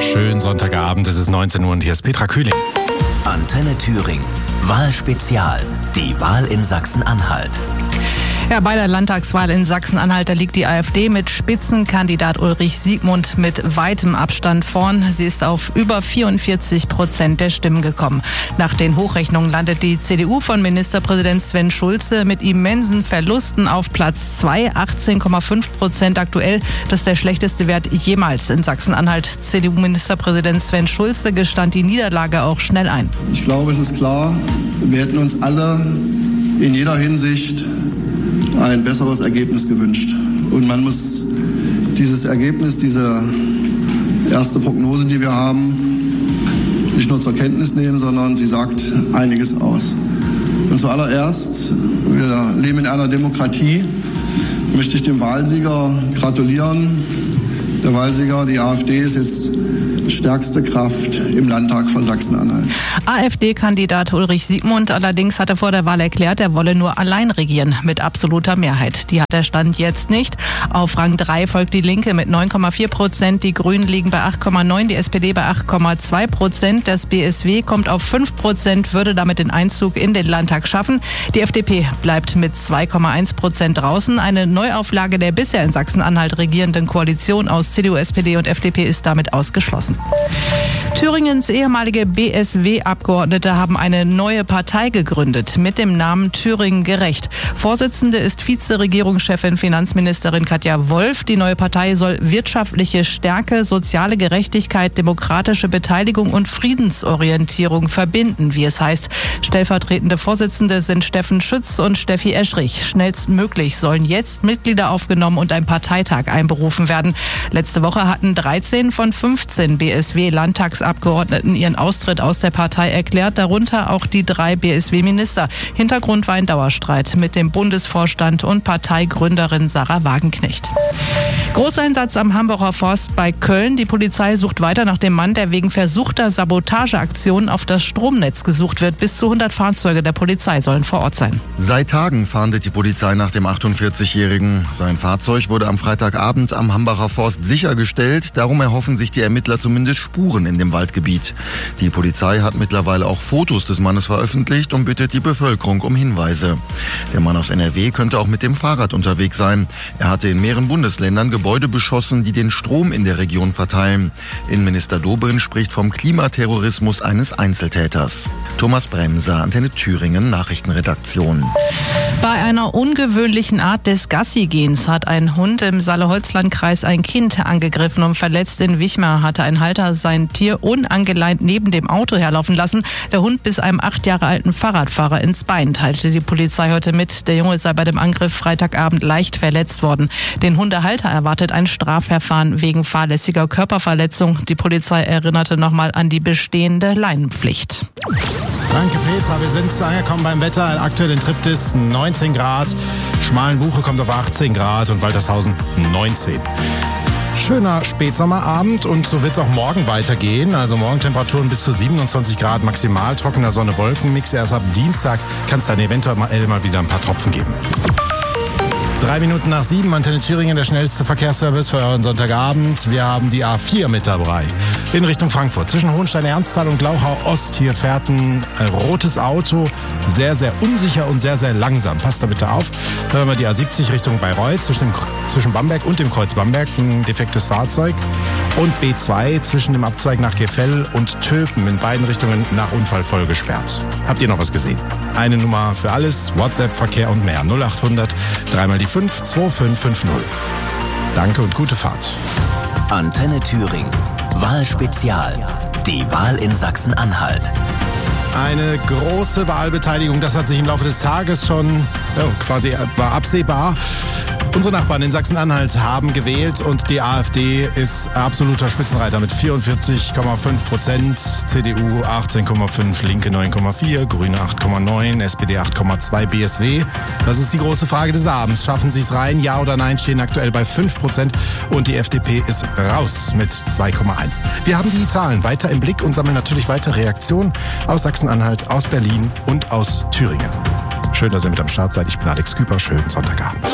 Schönen Sonntagabend, es ist 19 Uhr und hier ist Petra Kühling. Antenne Thüringen. Wahlspezial. Die Wahl in Sachsen-Anhalt. Ja, bei der Landtagswahl in Sachsen-Anhalt, da liegt die AfD mit Spitzenkandidat Ulrich Siegmund mit weitem Abstand vorn. Sie ist auf über 44% der Stimmen gekommen. Nach den Hochrechnungen landet die CDU von Ministerpräsident Sven Schulze mit immensen Verlusten auf Platz 2, 18,5% aktuell. Das ist der schlechteste Wert jemals in Sachsen-Anhalt. CDU-Ministerpräsident Sven Schulze gestand die Niederlage auch schnell ein. Ich glaube, es ist klar, wir hätten uns alle in jeder Hinsicht ein besseres Ergebnis gewünscht. Und man muss dieses Ergebnis, diese erste Prognose, die wir haben, nicht nur zur Kenntnis nehmen, sondern sie sagt einiges aus. Und zuallererst, wir leben in einer Demokratie, möchte ich dem Wahlsieger gratulieren. Der Wahlsieger, die AfD, ist jetzt stärkste Kraft im Landtag von Sachsen-Anhalt. AfD-Kandidat Ulrich Siegmund allerdings hatte vor der Wahl erklärt, er wolle nur allein regieren mit absoluter Mehrheit. Die hat der Stand jetzt nicht. Auf Rang 3 folgt die Linke mit 9,4%, die Grünen liegen bei 8,9%, die SPD bei 8,2%, das BSW kommt auf 5%, würde damit den Einzug in den Landtag schaffen. Die FDP bleibt mit 2,1% draußen. Eine Neuauflage der bisher in Sachsen-Anhalt regierenden Koalition aus CDU, SPD und FDP ist damit ausgeschlossen. Thüringens ehemalige BSW-Abgeordnete haben eine neue Partei gegründet mit dem Namen Thüringen gerecht. Vorsitzende ist Vizeregierungschefin Finanzministerin Katja Wolf. Die neue Partei soll wirtschaftliche Stärke, soziale Gerechtigkeit, demokratische Beteiligung und Friedensorientierung verbinden, wie es heißt. Stellvertretende Vorsitzende sind Steffen Schütz und Steffi Eschrich. Schnellstmöglich sollen jetzt Mitglieder aufgenommen und ein Parteitag einberufen werden. Letzte Woche hatten 13 von 15 BSW-Landtagsabgeordneten ihren Austritt aus der Partei erklärt, darunter auch die 3 BSW-Minister. Hintergrund war ein Dauerstreit mit dem Bundesvorstand und Parteigründerin Sarah Wagenknecht. Großeinsatz am Hambacher Forst bei Köln. Die Polizei sucht weiter nach dem Mann, der wegen versuchter Sabotageaktionen auf das Stromnetz gesucht wird. Bis zu 100 Fahrzeuge der Polizei sollen vor Ort sein. Seit Tagen fahndet die Polizei nach dem 48-Jährigen. Sein Fahrzeug wurde am Freitagabend am Hambacher Forst sichergestellt. Darum erhoffen sich die Ermittler zumindest Spuren in dem Waldgebiet. Die Polizei hat mittlerweile auch Fotos des Mannes veröffentlicht und bittet die Bevölkerung um Hinweise. Der Mann aus NRW könnte auch mit dem Fahrrad unterwegs sein. Er hatte in mehreren Bundesländern Gebäude beschossen, die den Strom in der Region verteilen. Innenminister Dobrindt spricht vom Klimaterrorismus eines Einzeltäters. Thomas Bremser, Antenne Thüringen, Nachrichtenredaktion. Bei einer ungewöhnlichen Art des Gassigehens hat ein Hund im Saale-Holzland-Kreis ein Kind angegriffen und verletzt. In Wichmar hatte ein Halter sein Tier unangeleint neben dem Auto herlaufen lassen. Der Hund biss einem 8 Jahre alten Fahrradfahrer ins Bein, teilte die Polizei heute mit. Der Junge sei bei dem Angriff Freitagabend leicht verletzt worden. Den Hundehalter erwartet ein Strafverfahren wegen fahrlässiger Körperverletzung. Die Polizei erinnerte nochmal an die bestehende Leinenpflicht. Danke Petra, wir sind angekommen beim Wetter. Aktuell in Triptis 19 Grad, Schmalenbuche kommt auf 18 Grad und Waltershausen 19. Schöner Spätsommerabend und so wird es auch morgen weitergehen. Also morgen Temperaturen bis zu 27 Grad maximal, trockener Sonne-Wolken-Mix. Erst ab Dienstag kann es dann eventuell mal wieder ein paar Tropfen geben. 3 Minuten nach 7, Antenne Thüringen, der schnellste Verkehrsservice für euren Sonntagabend. Wir haben die A4 mit dabei in Richtung Frankfurt. Zwischen Hohenstein-Ernsthal und Glauchau-Ost. Hier fährt ein rotes Auto. Sehr, sehr unsicher und sehr, sehr langsam. Passt da bitte auf. Dann haben wir die A70 Richtung Bayreuth. Zwischen Bamberg und dem Kreuz Bamberg ein defektes Fahrzeug. Und B2 zwischen dem Abzweig nach Gefell und Töpen in beiden Richtungen nach Unfall voll gesperrt. Habt ihr noch was gesehen? Eine Nummer für alles, WhatsApp, Verkehr und mehr. 0800 3 mal die 5 2550. Danke und gute Fahrt. Antenne Thüringen. Wahlspezial. Die Wahl in Sachsen-Anhalt. Eine große Wahlbeteiligung, das hat sich im Laufe des Tages schon war absehbar. Unsere Nachbarn in Sachsen-Anhalt haben gewählt und die AfD ist absoluter Spitzenreiter mit 44,5%, CDU 18,5%, Linke 9,4%, Grüne 8,9%, SPD 8,2%, BSW. Das ist die große Frage des Abends. Schaffen sie es rein? Ja oder nein? Stehen aktuell bei 5% und die FDP ist raus mit 2,1%. Wir haben die Zahlen weiter im Blick und sammeln natürlich weitere Reaktionen aus Sachsen-Anhalt, aus Berlin und aus Thüringen. Schön, dass ihr mit am Start seid. Ich bin Alex Küper. Schönen Sonntagabend.